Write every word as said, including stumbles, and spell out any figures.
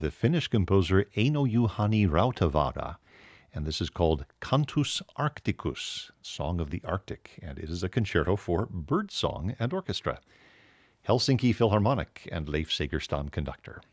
the Finnish composer Eino Juhani Rautavaara, and this is called Cantus Arcticus, Song of the Arctic, and it is a concerto for birdsong and orchestra. Helsinki Philharmonic and Leif Segerstam conductor.